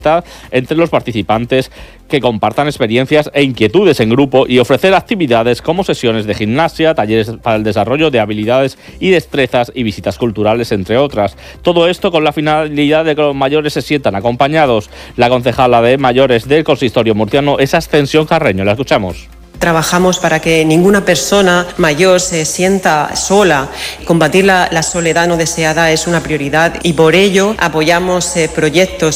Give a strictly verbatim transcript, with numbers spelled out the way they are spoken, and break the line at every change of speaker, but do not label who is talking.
entre los participantes que compartan experiencias e inquietudes en grupo y ofrecer actividades como sesiones de gimnasia, talleres para el desarrollo de habilidades y destrezas y visitas culturales, entre otras. Todo esto con la finalidad de que los mayores se sientan acompañados. La concejala de mayores del consistorio murciano es Ascensión Carreño. La escuchamos.
Trabajamos para que ninguna persona mayor se sienta sola. Combatir la, la soledad no deseada es una prioridad y por ello apoyamos eh, proyectos